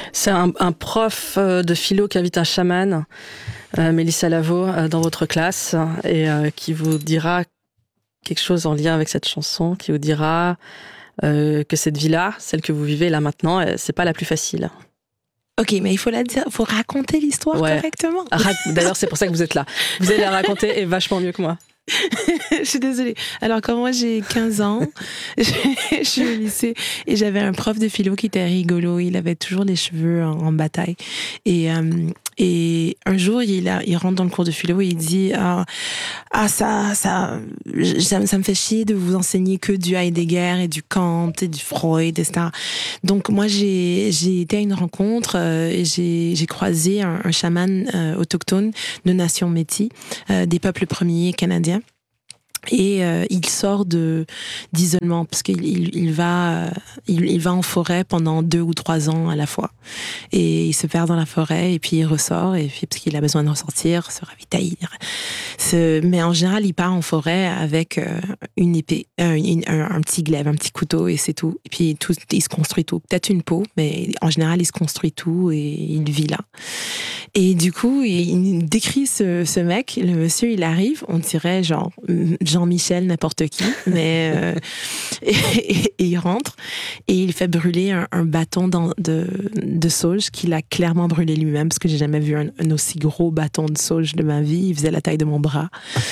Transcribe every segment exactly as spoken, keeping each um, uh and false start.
C'est un, un prof de philo qui invite un chaman, euh, Mélissa Lavo, euh, dans votre classe, et euh, qui vous dira quelque chose en lien avec cette chanson, qui vous dira euh, que cette vie-là, celle que vous vivez là maintenant, euh, c'est pas la plus facile. Ok, mais il faut la dire, faut raconter l'histoire ouais. correctement. D'ailleurs, c'est pour ça que vous êtes là. Vous allez la raconter et vachement mieux que moi. Je suis désolée. Alors, quand moi j'ai quinze ans, je suis au lycée et j'avais un prof de philo qui était rigolo. Il avait toujours les cheveux en, en bataille. Et, euh, et un jour, il, a, il rentre dans le cours de philo et il dit ah, ah ça, ça, ça, ça me fait chier de vous enseigner que du Heidegger et du Kant et du Freud, et cetera. Donc, moi, j'ai, j'ai été à une rencontre euh, et j'ai, j'ai croisé un, un chaman euh, autochtone de nation Métis, euh, des peuples premiers canadiens. Et euh, il sort de d'isolement parce qu'il il, il va euh, il, il va en forêt pendant deux ou trois ans à la fois et il se perd dans la forêt et puis il ressort et puis parce qu'il a besoin de ressortir, se ravitailler. Se, mais en général il part en forêt avec euh, une épée, euh, une, un, un petit glaive, un petit couteau et c'est tout. Et puis tout, il se construit tout, peut-être une peau, mais en général il se construit tout et il vit là. Et du coup il, il décrit ce, ce mec, le monsieur il arrive, on dirait genre Jean-Michel, n'importe qui, mais euh, et, et, et il rentre et il fait brûler un, un bâton dans, de, de sauge qu'il a clairement brûlé lui-même parce que j'ai jamais vu un, un aussi gros bâton de sauge de ma vie. Il faisait la taille de mon bras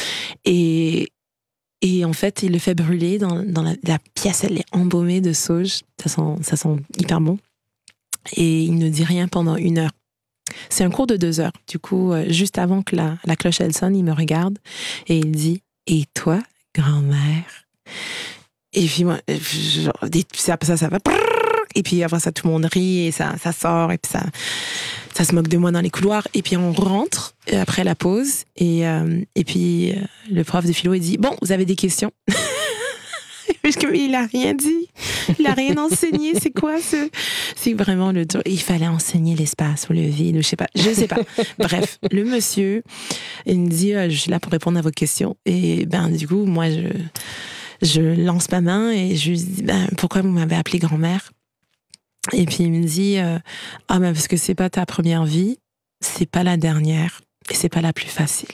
et et en fait il le fait brûler dans, dans la, la pièce. Elle est embaumée de sauge, ça sent ça sent hyper bon et il ne dit rien pendant une heure. C'est un cours de deux heures. Du coup, euh, juste avant que la, la cloche elle sonne, il me regarde et il dit et toi, grand-mère? Et puis moi, genre, ça, ça, ça va. Et puis après ça, tout le monde rit et ça, ça sort et puis ça, ça se moque de moi dans les couloirs. Et puis on rentre après la pause et, euh, et puis euh, le prof de philo il dit bon, vous avez des questions? Parce qu'il a rien dit, il a rien enseigné. C'est quoi ce? C'est vraiment le. Il fallait enseigner l'espace ou le vide, ou je sais pas, je sais pas. Bref, le monsieur, il me dit, euh, je suis là pour répondre à vos questions. Et ben du coup, moi, je, je lance ma main et je lui dis, ben pourquoi vous m'avez appelée grand-mère? Et puis il me dit, euh, ah ben parce que c'est pas ta première vie, c'est pas la dernière et c'est pas la plus facile.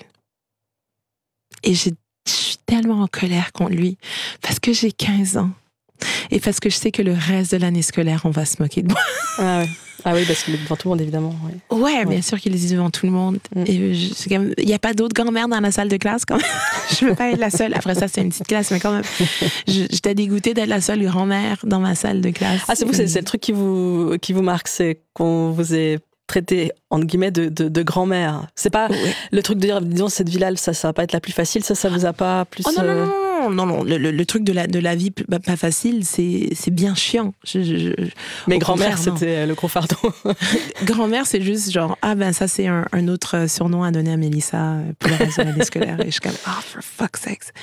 Et j'ai Je suis tellement en colère contre lui parce que j'ai quinze ans et parce que je sais que le reste de l'année scolaire, on va se moquer de moi. Ah oui, ah oui parce qu'il est devant tout le monde, évidemment. Oui. Ouais, ouais, bien sûr qu'il est devant tout le monde. Mm. Et il n'y a pas d'autres grand-mères dans la salle de classe quand même. Je ne veux pas être la seule. Après ça, c'est une petite classe, mais quand même, j'étais dégoûtée d'être la seule grand-mère dans ma salle de classe. Ah, c'est vous, c'est, c'est le truc qui vous, qui vous marque, c'est qu'on vous ait traité, entre guillemets, de, de, de grand-mère. C'est pas ouais. le truc de dire, disons, cette vie-là, ça, ça va pas être la plus facile, ça, ça vous a pas plus... Oh non, non, non, non, non, non. Le, le, le truc de la, de la vie pas, pas facile, c'est, c'est bien chiant. Je, je, je, Mais grand-mère, c'était le gros fardeau. Grand-mère, c'est juste genre, ah ben ça, c'est un, un autre surnom à donner à Mélissa pour le reste de l'année scolaire. Et je suis comme, ah, oh, for fuck's sake.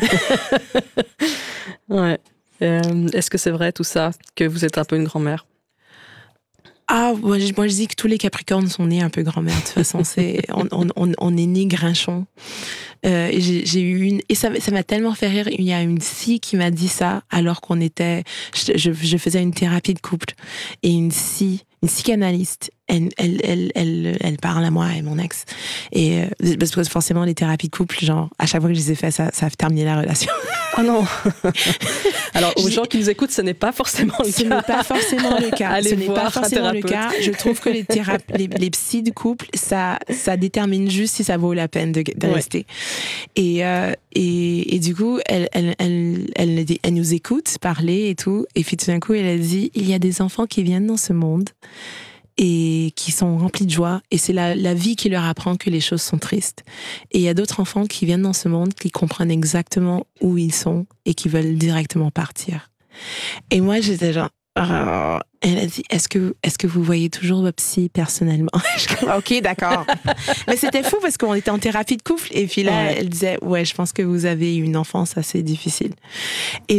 Ouais. Euh, est-ce que c'est vrai tout ça, que vous êtes un peu une grand-mère? Ah, moi je, moi je dis que tous les Capricornes sont nés un peu grand-mère. De toute façon, c'est, on, on, on est nés grinchons. Euh, et j'ai, j'ai eu une, et ça, ça m'a tellement fait rire. Il y a une psy qui m'a dit ça alors qu'on était, je, je, je faisais une thérapie de couple et une psy, une psychanalyste. Elle, elle, elle, elle, elle parle à moi et mon ex. Et euh, parce que forcément, les thérapies de couple, genre, à chaque fois que je les ai fait, ça, ça a terminé la relation. Oh non. Alors, aux gens qui nous écoutent, ce n'est pas forcément le ce cas. Ce n'est pas forcément le cas. Allez ce n'est pas forcément le thérapeute. cas. Je trouve que les, thérap- les, les psys de couple, ça, ça détermine juste si ça vaut la peine de, de ouais. rester. Et, euh, et, et du coup, elle, elle, elle, elle, elle, elle nous écoute parler et tout. Et puis tout d'un coup, elle a dit, il y a des enfants qui viennent dans ce monde et qui sont remplis de joie, et c'est la, la vie qui leur apprend que les choses sont tristes. Et il y a d'autres enfants qui viennent dans ce monde, qui comprennent exactement où ils sont et qui veulent directement partir. Et moi, j'étais genre, oh. Elle a dit, est-ce que, est-ce que vous voyez toujours votre psy personnellement? Ok, d'accord. Mais c'était fou parce qu'on était en thérapie de couple, et puis là, ouais. elle disait, ouais, je pense que vous avez eu une enfance assez difficile. Et je,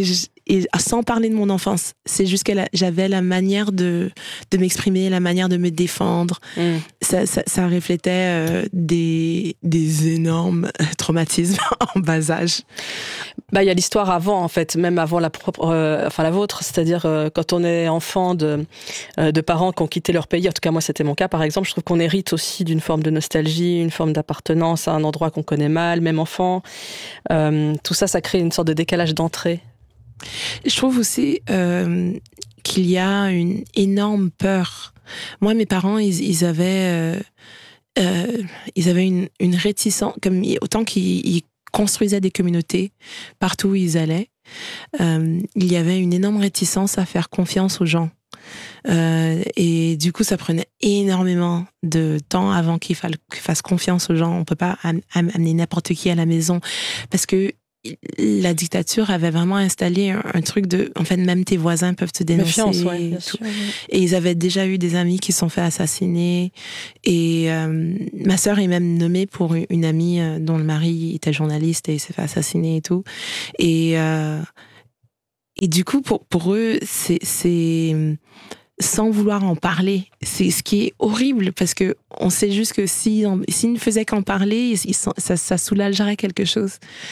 et sans parler de mon enfance. C'est juste que la, j'avais la manière de, de m'exprimer, la manière de me défendre. Mm. Ça, ça, ça reflétait euh, des, des énormes traumatismes en bas âge. Bah, il y a l'histoire avant, en fait, même avant la propre, euh, enfin la vôtre, c'est-à-dire euh, quand on est enfant de, euh, de parents qui ont quitté leur pays, en tout cas moi c'était mon cas par exemple, je trouve qu'on hérite aussi d'une forme de nostalgie, une forme d'appartenance à un endroit qu'on connaît mal, même enfant. Euh, tout ça, ça crée une sorte de décalage d'entrée. Je trouve aussi euh, qu'il y a une énorme peur. Moi, mes parents, ils, ils avaient, euh, euh, ils avaient une, une réticence, comme autant qu'ils ils construisaient des communautés partout où ils allaient. Euh, il y avait une énorme réticence à faire confiance aux gens. Euh, et du coup, ça prenait énormément de temps avant qu'ils fassent confiance aux gens. On peut pas am- amener n'importe qui à la maison parce que la dictature avait vraiment installé un, un truc de, en fait, même tes voisins peuvent te dénoncer. Méfiance, ouais, et, bien tout. sûr, ouais. Et ils avaient déjà eu des amis qui se sont fait assassiner. Et euh, ma sœur est même nommée pour une amie dont le mari était journaliste et il s'est fait assassiner et tout. Et euh, et du coup, pour pour eux, c'est c'est sans vouloir en parler. C'est ce qui est horrible parce que on sait juste que s'ils si ne faisaient qu'en parler, ils, ça, ça soulagerait quelque chose.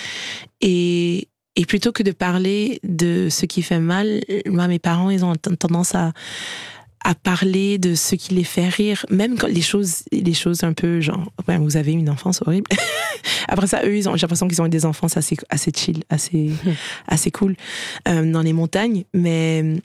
Et, et plutôt que de parler de ce qui fait mal, moi, mes parents, ils ont tendance à, à parler de ce qui les fait rire, même quand les choses, les choses un peu genre, ouais, vous avez une enfance horrible. Après ça, eux, ils ont, j'ai l'impression qu'ils ont eu des enfances assez, assez chill, assez, assez cool euh, dans les montagnes, mais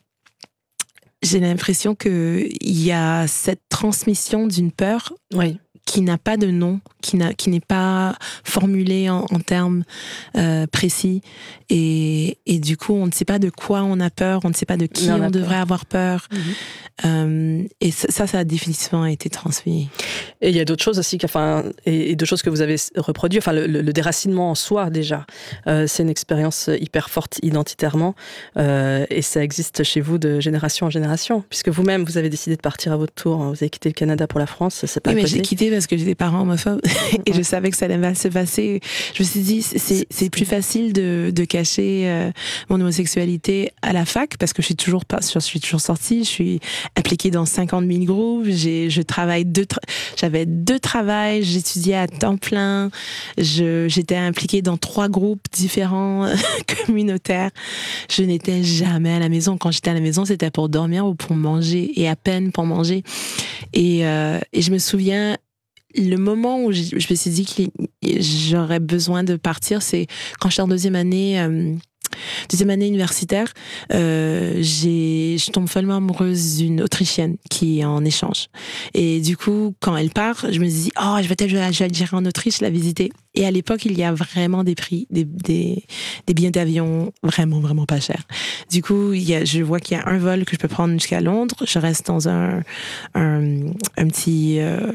j'ai l'impression qu'il y a cette transmission d'une peur oui. qui n'a pas de nom, qui, n'a, qui n'est pas formulée en, en termes euh, précis. Et, et du coup, on ne sait pas de quoi on a peur, on ne sait pas de qui on, on devrait peur. avoir peur. Mm-hmm. Euh, et ça, ça a définitivement été transmis. Et il y a d'autres choses aussi, enfin, et, et d'autres choses que vous avez reproduites. Enfin, le, le, le déracinement en soi, déjà, euh, c'est une expérience hyper forte identitairement. Euh, et ça existe chez vous de génération en génération. Puisque vous-même, vous avez décidé de partir à votre tour. Vous avez quitté le Canada pour la France. C'est pas oui, mais côté. j'ai quitté parce que j'ai des parents homophobes. Et je savais que ça allait mal se passer. Je me suis dit, c'est, c'est plus facile de, de cacher euh, mon homosexualité à la fac parce que je suis toujours, pas, je suis toujours sortie. Je suis impliquée dans cinquante mille groupes. J'ai, je travaille deux, tra- j'avais deux travails. J'étudiais à temps plein. Je, j'étais impliquée dans trois groupes différents communautaires. Je n'étais jamais à la maison. Quand j'étais à la maison, c'était pour dormir ou pour manger et à peine pour manger. Et, euh, et je me souviens, le moment où je, je me suis dit que j'aurais besoin de partir, c'est quand j'étais en deuxième année, euh, deuxième année universitaire. Euh, j'ai, je tombe follement amoureuse d'une Autrichienne qui est en échange. Et du coup, quand elle part, je me dis, oh, je vais peut-être, je vais gérer en Autriche, la visiter. Et à l'époque, il y a vraiment des prix, des, des, des billets d'avion vraiment, vraiment pas chers. Du coup, il y a, je vois qu'il y a un vol que je peux prendre jusqu'à Londres. Je reste dans un, un, un petit, euh,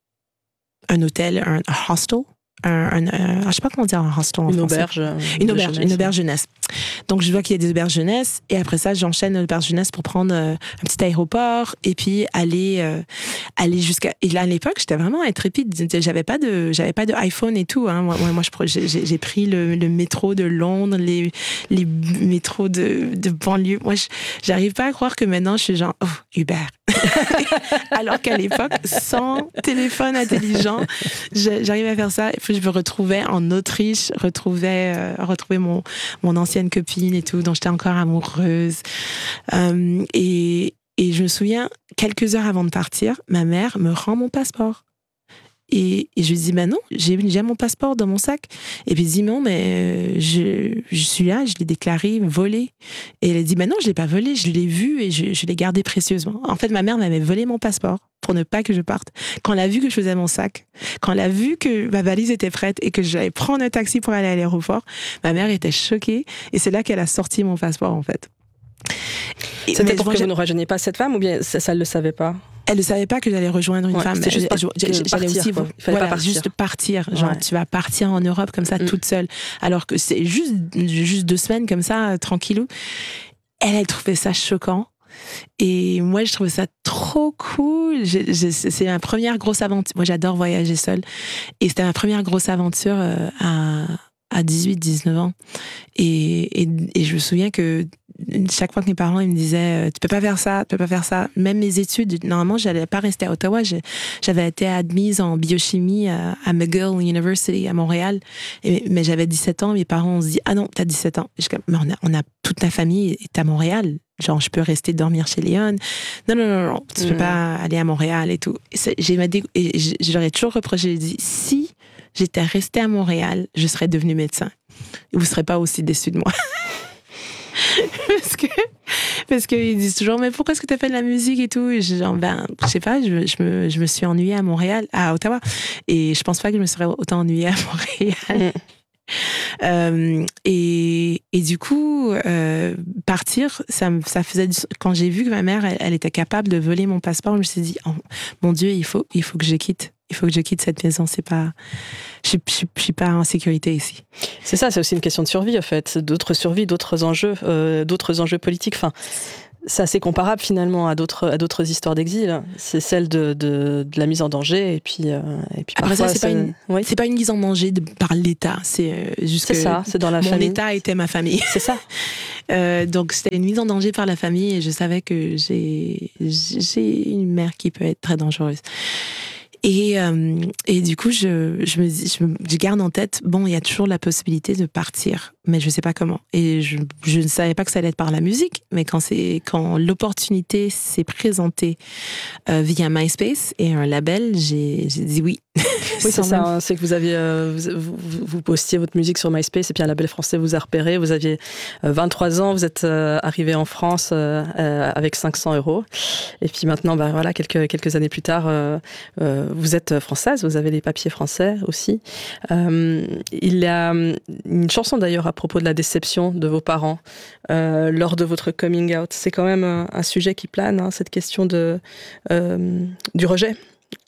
un hôtel, un, un hostel. Un, un, un, je sais pas comment dire un hostel en une français. Auberge, une auberge, jeunesse. Une auberge jeunesse. Donc je vois qu'il y a des auberges jeunesse et après ça j'enchaîne l'auberge jeunesse pour prendre euh, un petit aéroport et puis aller euh, aller jusqu'à. Et là à l'époque j'étais vraiment intrépide. J'avais pas de j'avais pas de iPhone et tout. Hein. Moi, moi je, j'ai, j'ai pris le, le métro de Londres, les les métros de, de banlieue. Moi je, j'arrive pas à croire que maintenant je suis genre oh, Uber. Alors qu'à l'époque sans téléphone intelligent j'arrivais à faire ça. Et puis je me retrouvais en Autriche, retrouvais euh, retrouvais mon mon ancienne copine et tout, dont j'étais encore amoureuse. Euh, et, et je me souviens, quelques heures avant de partir, ma mère me rend mon passeport. Et, et je lui dis, bah non, j'ai, j'ai mon passeport dans mon sac. Et puis elle dit, non, mais je, je suis là, je l'ai déclaré volé. Et elle a dit, bah non, je l'ai pas volé, je l'ai vu et je, je l'ai gardé précieusement. En fait, ma mère m'avait volé mon passeport pour ne pas que je parte. Quand elle a vu que je faisais mon sac, quand elle a vu que ma valise était prête et que j'allais prendre un taxi pour aller à l'aéroport, ma mère était choquée. Et c'est là qu'elle a sorti mon passeport, en fait. C'était mais pour que vous ne rejoigniez pas cette femme ou bien ça, ça ne le savait pas? Elle ne savait pas que j'allais rejoindre une ouais, femme. C'était juste elle, j'allais partir, aussi, quoi. Il fallait voilà, pas partir. Juste partir. Genre, ouais. tu vas partir en Europe comme ça, mm. toute seule. Alors que c'est juste, juste deux semaines comme ça, tranquillou. Elle, elle trouvait ça choquant. Et moi, je trouvais ça trop cool. Je, je, c'est ma première grosse aventure. Moi, j'adore voyager seule. Et c'était ma première grosse aventure euh, à, à dix-huit dix-neuf ans. Et, et, et je me souviens que chaque fois que mes parents ils me disaient, tu peux pas faire ça, tu peux pas faire ça. Même mes études, normalement, j'allais pas rester à Ottawa. J'avais été admise en biochimie à, à McGill University à Montréal, et, mais j'avais dix-sept ans. Mes parents ont dit, ah non, t'as dix-sept ans. Je, mais on a, on a toute ta famille est à Montréal. Genre, je peux rester dormir chez Léon. Non, non, non, non, tu mmh. peux pas aller à Montréal et tout. Et j'ai, et j'aurais toujours reproché, j'ai dit, si j'étais restée à Montréal, je serais devenue médecin. Vous serez pas aussi déçus de moi. parce que parce qu'ils disent toujours, mais pourquoi est-ce que tu as fait de la musique et tout? Et je, genre, ben, je sais pas, je, je, me, je me suis ennuyée à Montréal, à Ottawa. Et je pense pas que je me serais autant ennuyée à Montréal. Mmh. Euh, et, et du coup, euh, partir, ça, ça faisait du... Quand j'ai vu que ma mère, elle, elle était capable de voler mon passeport, je me suis dit, oh, mon Dieu, il faut, il faut que je quitte. Il faut que je quitte cette maison. C'est pas, je, je, je suis pas en sécurité ici. C'est ça, c'est aussi une question de survie, en fait. D'autres survies, d'autres enjeux, euh, d'autres enjeux politiques. Enfin, c'est assez comparable finalement à d'autres, à d'autres histoires d'exil. C'est celle de, de, de la mise en danger et puis, euh, et puis après parfois, ça, c'est, c'est... Pas une, oui. c'est pas une mise en danger de, par l'État. C'est euh, juste c'est que ça, c'est dans la mon famille. État était ma famille. C'est ça. euh, donc c'était une mise en danger par la famille et je savais que j'ai, j'ai une mère qui peut être très dangereuse. Et, euh, et du coup, je, je, me dis, je, me, je garde en tête, bon, il y a toujours la possibilité de partir, mais je ne sais pas comment. Et je, je ne savais pas que ça allait être par la musique, mais quand, c'est, quand l'opportunité s'est présentée euh, via MySpace et un label, j'ai, j'ai dit oui. Oui, c'est ça, hein, c'est que vous, aviez, euh, vous, vous, vous postiez votre musique sur MySpace et puis un label français vous a repéré. Vous aviez euh, vingt-trois ans, vous êtes euh, arrivé en France euh, euh, avec cinq cents euros. Et puis maintenant, bah, voilà, quelques, quelques années plus tard, euh, euh, vous êtes française, vous avez les papiers français aussi. Euh, il y a une chanson d'ailleurs à propos de la déception de vos parents euh, lors de votre coming out. C'est quand même un, un sujet qui plane, hein, cette question de, euh, du rejet.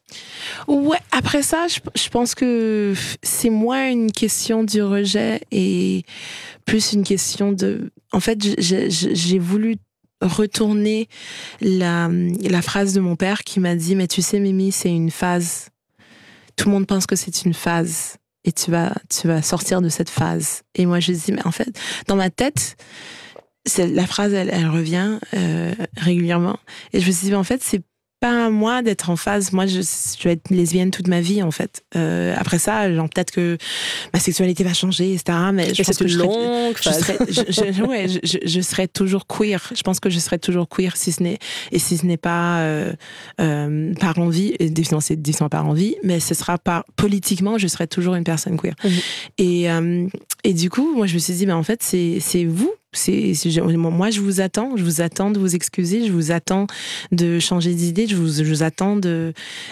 Ouais, après ça, je, je pense que c'est moins une question du rejet et plus une question de... En fait, j'ai, j'ai voulu retourner la, la phrase de mon père qui m'a dit « Mais tu sais, Mimi, c'est une phase. Tout le monde pense que c'est une phase et tu vas, tu vas sortir de cette phase. » Et moi, je dis « Mais en fait, dans ma tête... » C'est, la phrase, elle, elle revient euh, régulièrement. Et je me suis dit, en fait, c'est pas à moi d'être en phase. Moi, je, je vais être lesbienne toute ma vie, en fait. Euh, après ça, genre, peut-être que ma sexualité va changer, et cetera. Mais je et pense c'est que je longue serai, je, serai, je, je, ouais, je, je, je serai toujours queer. Je pense que je serai toujours queer, si ce n'est, et si ce n'est pas euh, euh, par envie, et définitivement, c'est définitivement par envie, mais ce sera par, politiquement, je serai toujours une personne queer. Mmh. Et, euh, et du coup, moi, je me suis dit, ben, en fait, c'est, c'est vous. C'est, c'est, moi, je vous attends, je vous attends de vous excuser, je vous attends de changer d'idée, je vous, je vous attends de,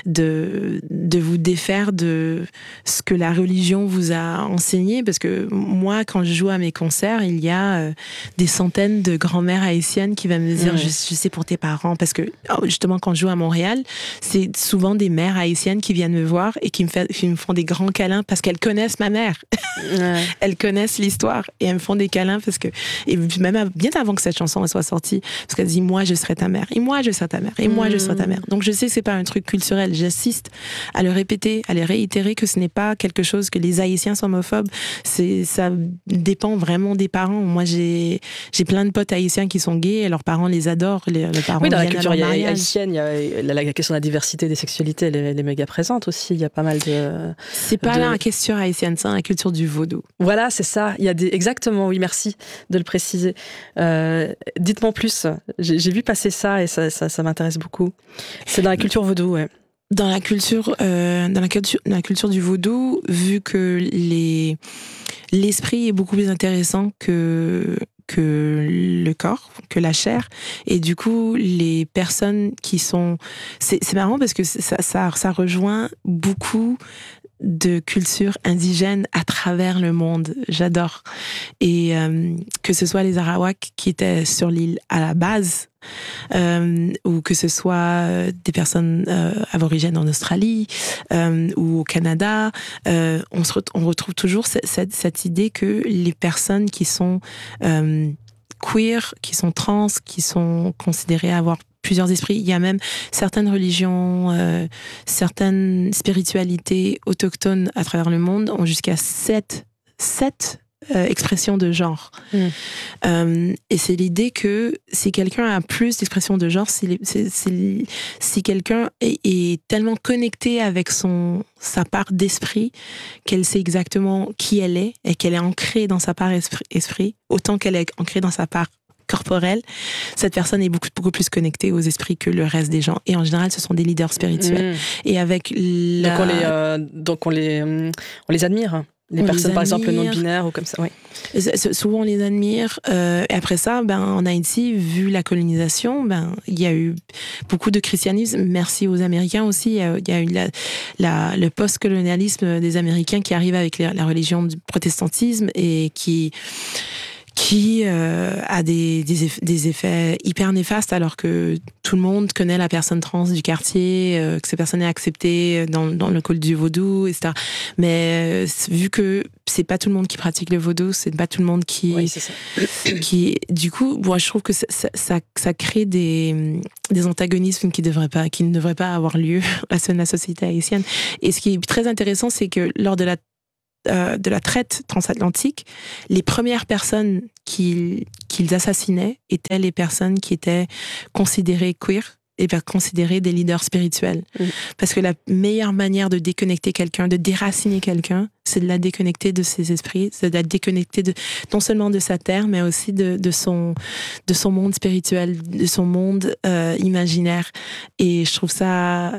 de, de vous défaire de ce que la religion vous a enseigné. Parce que moi, quand je joue à mes concerts, il y a euh, des centaines de grand-mères haïtiennes qui viennent me dire mmh. je, je sais pour tes parents. Parce que justement, quand je joue à Montréal, c'est souvent des mères haïtiennes qui viennent me voir et qui me, fait, qui me font des grands câlins parce qu'elles connaissent ma mère. Ouais. Elles connaissent l'histoire et elles me font des câlins parce que... Et même bien avant que cette chanson soit sortie, parce qu'elle dit « Moi, je serai ta mère. Et moi, je serai ta mère. Et moi, je serai ta mère. » Donc, je sais que c'est pas un truc culturel. J'assiste à le répéter, à le réitérer que ce n'est pas quelque chose que les Haïtiens sont homophobes. C'est, ça dépend vraiment des parents. Moi, j'ai, j'ai plein de potes haïtiens qui sont gays et leurs parents les adorent. Les, les parents oui, dans la culture haïtienne, il y a la, la question de la diversité des sexualités, elle est, elle est méga présente aussi. Il y a pas mal de... C'est pas de... là la question haïtienne, c'est la culture du vaudou. Voilà, c'est ça. Il y a des... Exactement, oui, merci de le préciser. Euh, dites-moi plus. J'ai, j'ai vu passer ça et ça, ça, ça m'intéresse beaucoup. C'est dans la culture vaudou, ouais. Dans la culture, euh, dans la culture, dans la culture du vaudou, vu que les, l'esprit est beaucoup plus intéressant que que le corps, que la chair, et du coup les personnes qui sont, c'est, c'est marrant parce que ça, ça, ça rejoint beaucoup de cultures indigènes à travers le monde. J'adore. Et euh, que ce soit les Arawaks qui étaient sur l'île à la base, euh, ou que ce soit des personnes euh, aborigènes en Australie euh, ou au Canada, euh, on, se ret- on retrouve toujours cette, cette, cette idée que les personnes qui sont euh, queer, qui sont trans, qui sont considérées avoir plusieurs esprits. Il y a même certaines religions, euh, certaines spiritualités autochtones à travers le monde ont jusqu'à sept, sept euh, expressions de genre. Mm. Euh, et c'est l'idée que si quelqu'un a plus d'expressions de genre, si, si, si, si quelqu'un est, est tellement connecté avec son, sa part d'esprit, qu'elle sait exactement qui elle est et qu'elle est ancrée dans sa part esprit, esprit autant qu'elle est ancrée dans sa part corporelle, cette personne est beaucoup, beaucoup plus connectée aux esprits que le reste des gens. Et en général, ce sont des leaders spirituels. Mmh. Et avec la... Donc, on les, euh, donc on les, on les admire. Les on personnes, les par exemple, non-binaires ou comme ça, oui. Souvent, on les admire. Euh, et après ça, ben, en Haïti, vu la colonisation, ben, il y a eu beaucoup de christianisme. Merci aux Américains aussi. Il y a, il y a eu la, la, le post-colonialisme des Américains qui arrive avec la, la religion du protestantisme et qui... qui euh, a des, des, effets, des effets hyper néfastes alors que tout le monde connaît la personne trans du quartier, euh, que cette personne est acceptée dans, dans le code du vaudou, et cetera. Mais euh, vu que c'est pas tout le monde qui pratique le vaudou, c'est pas tout le monde qui... Oui, c'est ça. qui du coup, moi, je trouve que ça, ça, ça crée des, des antagonismes qui, devraient pas, qui ne devraient pas avoir lieu à la société haïtienne. Et ce qui est très intéressant, c'est que lors de la Euh, de la traite transatlantique, les premières personnes qu'ils, qu'ils assassinaient étaient les personnes qui étaient considérées queer et considérées des leaders spirituels. Mmh. Parce que la meilleure manière de déconnecter quelqu'un, de déraciner quelqu'un, c'est de la déconnecter de ses esprits, c'est de la déconnecter de, non seulement de sa terre, mais aussi de, de, son, de son monde spirituel, de son monde euh, imaginaire. Et je trouve ça...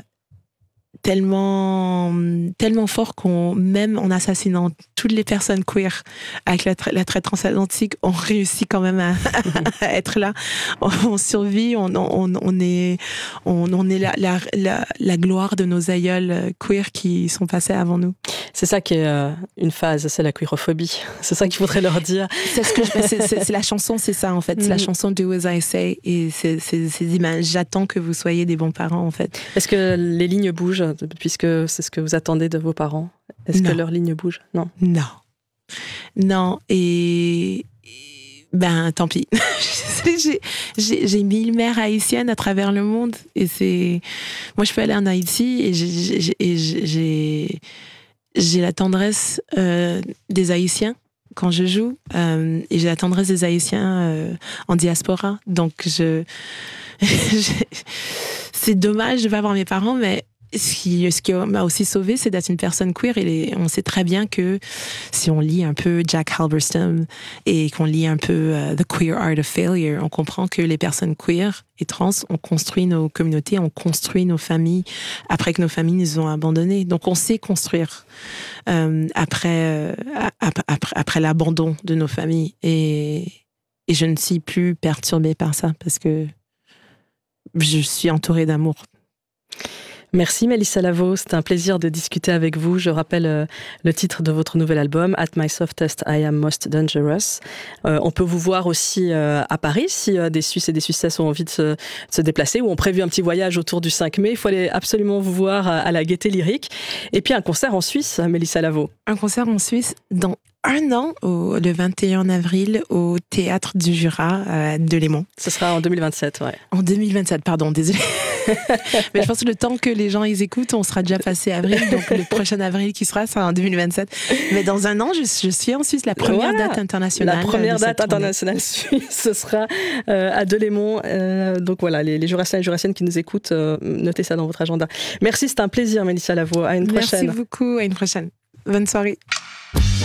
tellement tellement fort qu'on, même en assassinant toutes les personnes queer avec la, tra- la traite transatlantique, on réussit quand même à, à être là. On, on survit, on, on, on est, on, on est la, la, la, la gloire de nos aïeuls queer qui sont passés avant nous. C'est ça qui est euh, une phase, c'est la queerophobie. C'est ça qu'il faudrait leur dire. C'est, ce que je, c'est, c'est, c'est la chanson, c'est ça en fait. C'est mm-hmm. la chanson Do As I Say. Et c'est, c'est, c'est dit, ben, j'attends que vous soyez des bons parents en fait. Est-ce que les lignes bougent, puisque c'est ce que vous attendez de vos parents? Est-ce non. que leurs lignes bougent? Non. Non. Non. Et... Ben, tant pis. j'ai, j'ai, j'ai mille mères haïtiennes à travers le monde. Et c'est... Moi, je peux aller en Haïti et j'ai... j'ai, j'ai, j'ai... j'ai la tendresse euh, des Haïtiens quand je joue euh, et j'ai la tendresse des Haïtiens euh, en diaspora. Donc, je... c'est dommage de ne pas avoir mes parents, mais ce qui, ce qui m'a aussi sauvée, c'est d'être une personne queer. Et les, on sait très bien que si on lit un peu Jack Halberstam et qu'on lit un peu uh, The Queer Art of Failure, on comprend que les personnes queer et trans, on construit nos communautés, on construit nos familles après que nos familles nous ont abandonnés. Donc on sait construire euh, après, euh, après, après, après l'abandon de nos familles. Et, et je ne suis plus perturbée par ça parce que je suis entourée d'amour. Merci Mélissa Lavo, c'était un plaisir de discuter avec vous. Je rappelle euh, le titre de votre nouvel album, At My Softest, I Am Most Dangerous. Euh, on peut vous voir aussi euh, à Paris si euh, des Suisses et des Suissesses ont envie de se, de se déplacer ou ont prévu un petit voyage autour du cinq mai. Il faut aller absolument vous voir à, à la Gaîté Lyrique. Et puis un concert en Suisse, Mélissa Lavo. Un concert en Suisse dans un an, au, le vingt et un avril, au Théâtre du Jura euh, de Léman. Ce sera en deux mille vingt-sept, ouais. En deux mille vingt-sept, pardon, désolé. Mais je pense que le temps que les gens ils écoutent, on sera déjà passé avril, donc le prochain avril qui sera, sera en deux mille vingt-sept. Mais dans un an, je, je suis en Suisse, la première voilà. date internationale. La première date internationale suisse, ce sera euh, à Delémont. Euh, donc voilà, les, les Jurassiens et Jurassiennes qui nous écoutent, euh, notez ça dans votre agenda. Merci, c'est un plaisir, Mélissa Lavo. À une prochaine. Merci beaucoup, à une prochaine. Bonne soirée.